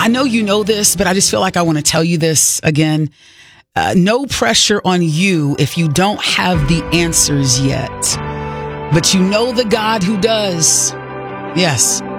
I know you know this, but I just feel like I want to tell you this again. No pressure on you if you don't have the answers yet, but you know the God who does. Yes.